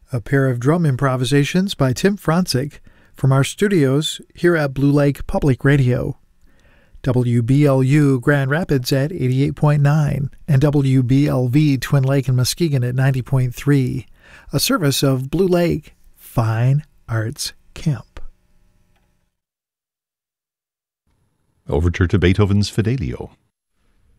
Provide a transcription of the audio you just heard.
A pair of drum improvisations by Tim Franzig from our studios here at Blue Lake Public Radio. WBLU Grand Rapids at 88.9 and WBLV Twin Lake and Muskegon at 90.3, a service of Blue Lake Fine Arts Camp. Overture to Beethoven's Fidelio.